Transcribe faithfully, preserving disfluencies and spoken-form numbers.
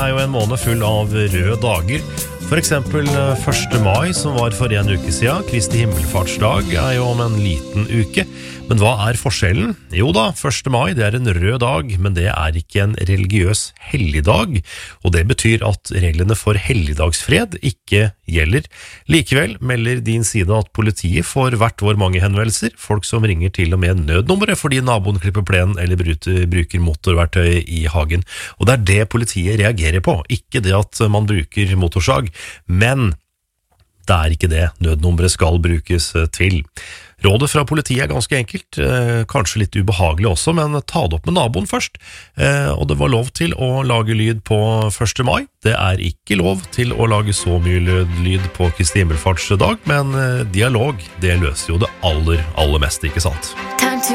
er jo en måned full av røde dager. For eksempel første mai, som var for en uke siden. Kristi himmelfartsdag er jo om en liten uke. Men hva er forskjellen? Jo da, første mai det er en rød dag, men det er ikke en religiøs helligdag. Og det betyr at reglene for helligdagsfred ikke gjelder. Likevel melder din side at politiet får hvert år mange henvendelser. Folk som ringer til og med nødnummeret fordi naboen klipper plenen eller bruker motorverktøy i hagen. Og det er det politiet reagerer på, ikke det at man bruker motorsag. Men det er ikke det nødnummeret skal brukes til. Rådet fra politiet er ganske enkelt, eh, kanskje litt ubehagelig også, men ta det opp med naboen først. Eh, og det var lov til å lage lyd på første mai. Det er ikke lov til å lage så mye lyd på Kristi himmelfartsdag, men eh, dialog, det løser jo det aller, aller meste, ikke sant?